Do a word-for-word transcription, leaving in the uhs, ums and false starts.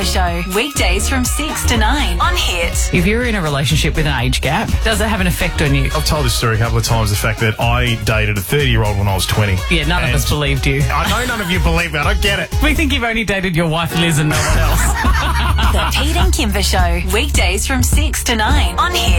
Show, weekdays from six to nine on Hit. If you're in a relationship with an age gap, does it have an effect on you? I've told this story a couple of times, the fact that I dated a thirty-year-old when I was twenty. Yeah, none And of us believed you. I know none of you believe that. I get it. We think you've only dated your wife Liz and no one else. The Pete and Kimber Show, weekdays from six to nine on Hit.